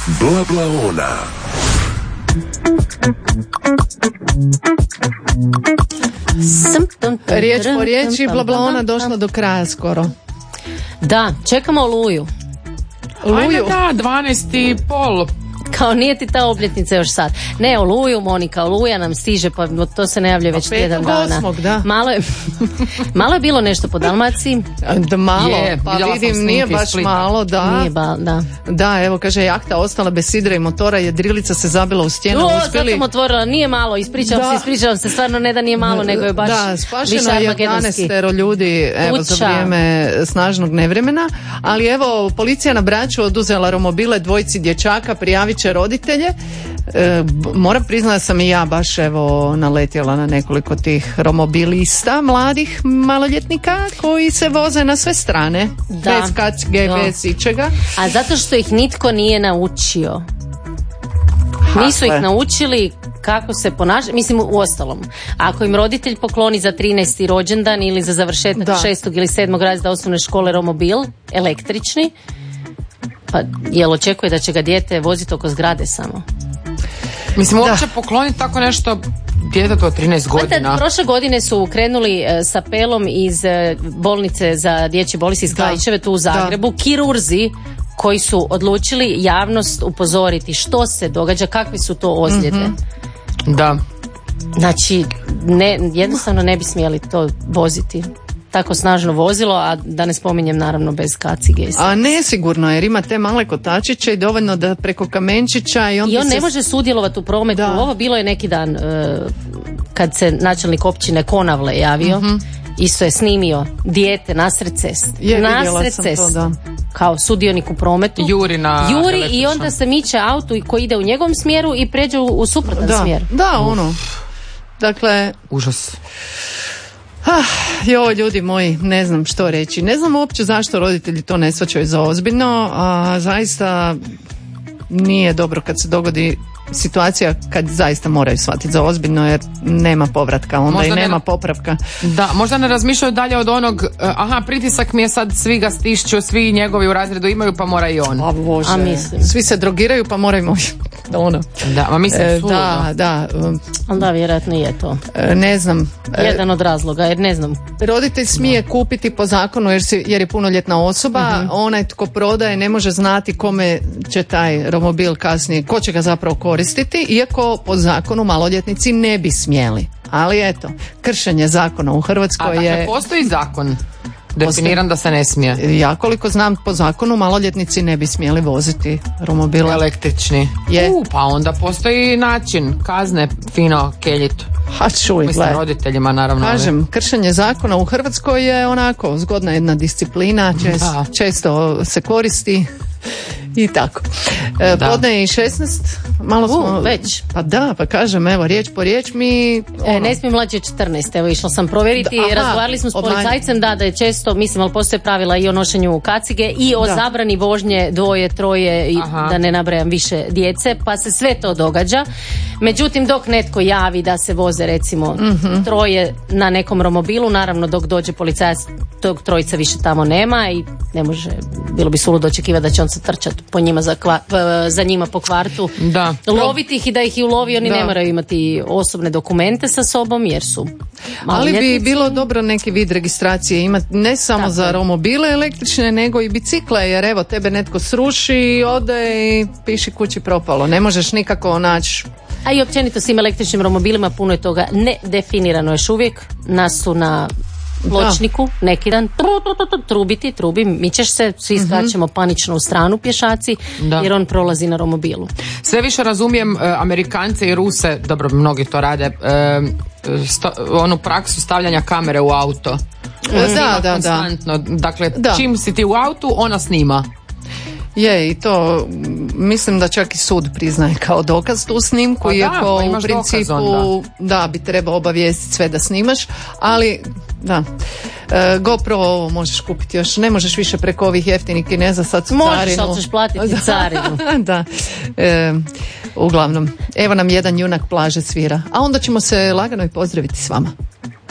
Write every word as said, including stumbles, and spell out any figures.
Blablaona. Riječ po riječi, Blablaona došla do kraja skoro. Da, čekamo Oluju. Oluju? Ajde da, dvanaest i pol. Kao nije ti ta obljetnica još sad. Ne, Oluju, Monika, Oluja nam stiže, pa to se najavljuje već tjedan dana. Osmog, da. Malo je, malo je bilo nešto po Dalmaciji. Da, malo, je, pa vidim, nije baš malo, da. Nije ba, da. Da, evo, kaže, jahta ostala bez sidra i motora, jedrilica se zabila u stijenu. O, uspjeli... sad sam otvorila, nije malo, ispričavam se, ispričavam se, stvarno ne da nije malo, nego je baš da, spašeno je jedanaestero ljudi, evo, Uča. za vrijeme snažnog nevremena, ali evo, policija na Braču oduzela romobile dvojici dječaka, prijavit će roditelje. E, moram priznati da sam i ja baš evo naletjela na nekoliko tih romobilista, mladih maloljetnika koji se voze na sve strane, da, bez kacige, da. bez ičega. A zato što ih nitko nije naučio. Nisu Hakle. ih naučili kako se ponaša, mislim u ostalom. Ako im roditelj pokloni za trinaesti rođendan ili za završetak da. šestog ili sedmog razreda osnovne škole romobil, električni, pa jel očekuje da će ga dijete voziti oko zgrade samo? Mislim, uopće pokloniti tako nešto djetetu od trinaest godina. Znate, prošle godine su krenuli e, s apelom iz e, bolnice za dječje bolesti iz Klaićeve tu u Zagrebu, da. kirurzi koji su odlučili javnost upozoriti što se događa, kakve su to ozljede. Mm-hmm. Da. Znači, ne, jednostavno ne bi smjeli to voziti. Tako snažno vozilo, a da ne spominjem naravno bez kacige. A nesigurno, jer ima te male kotačiće i dovoljno da preko kamenčića i, I on se... ne može sudjelovati u prometu. Da. Ovo bilo je neki dan uh, kad se načelnik općine Konavle javio, mm-hmm. isto je snimio dijete nasred ceste. Je, nasred ceste. Kao sudionik u prometu. Juri na Juri i onda se miče auto koji ide u njegovom smjeru i pređe u, u suprotan da. smjer. Da, ono. Dakle... Užas. Ah, joj, ljudi moji, ne znam što reći. Ne znam uopće zašto roditelji to ne shvaćaju za ozbiljno, a zaista nije dobro kad se dogodi situacija kad zaista moraju shvatiti za ozbiljno, jer nema povratka, onda možda i nema ne, popravka. Da, možda ne razmišljaju dalje od onog, aha, pritisak mi je sad, svi ga stišću, svi njegovi u razredu imaju, pa mora i on. A Bože, a mislim. Svi se drogiraju, pa moraju moji. Ono. Da, ma mislim e, suludo. Da, da. Ali da, vjerojatno je to. E, ne znam. Jedan od razloga, jer ne znam. Roditelj smije kupiti po zakonu jer, si, jer je punoljetna osoba, uh-huh. onaj tko prodaje ne može znati kome će taj romobil kasnije, ko će ga zapravo koristiti, iako po zakonu maloljetnici ne bi smjeli. Ali eto, kršenje zakona u Hrvatskoj je... A dakle, postoji zakon definiran da se ne smije? Ja koliko znam, po zakonu maloljetnici ne bi smjeli voziti romobile. Električni? Je. U, pa onda postoji način kazne fino keljit. Ha, čuj, mislim, gled. roditeljima naravno. Kažem, kršenje zakona u Hrvatskoj je onako zgodna jedna disciplina, čest, često se koristi i tako. E, podne je i šesnaest, malo smo... U, već. Pa da, pa kažem, evo, riječ po riječ mi... Ono... E, ne smijem mlađe četrnaest, evo, išla sam provjeriti, da, razgovarali smo s policajcem, da, da je često, mislim, ali postoje pravila i o nošenju kacige i o da. zabrani vožnje dvoje, troje i aha. da ne nabrajam više djece, pa se sve to događa. Međutim, dok netko javi da se voze, recimo, mm-hmm. troje na nekom romobilu, naravno, dok dođe policajac, tog trojica više tamo nema i ne može, bilo bi suludo očekivati da će on se trčati po njima za, kva, za njima po kvartu, da. loviti ih i da ih i ulovi, oni da. ne moraju imati osobne dokumente sa sobom jer su ali bi bilo dobro neki vid registracije imati ne samo tako za romobile električne nego i bicikle, jer evo tebe netko sruši i ode i piši kući propalo, ne možeš nikako naći. A i općenito s tim električnim romobilima puno je toga nedefinirano još uvijek, nas su na pločniku, da. neki dan tru, tru, tru, tru, trubiti, trubi, mičeš se, svi mm-hmm. skačemo panično u stranu pješaci, da. jer on prolazi na romobilu. Sve više razumijem uh, Amerikance i Ruse, dobro, mnogi to rade, uh, sto, onu praksu stavljanja kamere u auto. Mm. Da, da, konstantno. da. Dakle, da. čim si ti u autu, ona snima. Je, i to mislim da čak i sud priznaje kao dokaz tu snimku, pa iako da, pa u principu da bi trebao obavijestiti sve da snimaš, ali da. E, GoPro ovo možeš kupiti još, ne možeš više preko ovih jeftinih Kineza sad su možeš, carinu. ali ćeš platiti carinu. Da, e, uglavnom, evo nam jedan junak plaže svira, a onda ćemo se lagano i pozdraviti s vama.